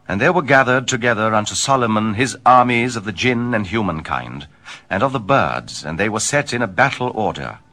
And there were gathered together unto Solomon his armies of the jinn and humankind, and of the birds, and they were set in a battle order.